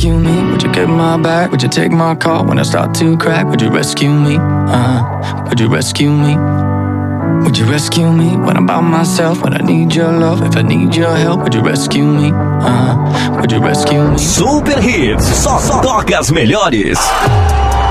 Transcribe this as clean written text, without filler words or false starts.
rescue me? Would you get my back? Would you take my call when I start to crack? Would you rescue me? Would you rescue me? Would you rescue me when I'm by myself? When I need your love, if I need your help, would you rescue me? Would you rescue me? Super Hits, só toca as melhores.